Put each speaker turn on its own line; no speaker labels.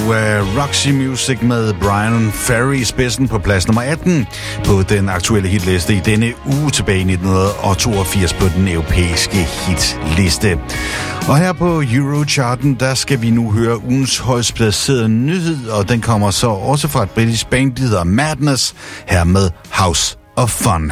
Roxy Music med Brian Ferry i spidsen på plads nummer 18 på den aktuelle hitliste i denne uge tilbage i 1982 på den europæiske hitliste. Og her på Eurocharten, der skal vi nu høre ugens højst placerede nyhed, og den kommer så også fra et britisk band, der hedder Madness, her med House of Fun.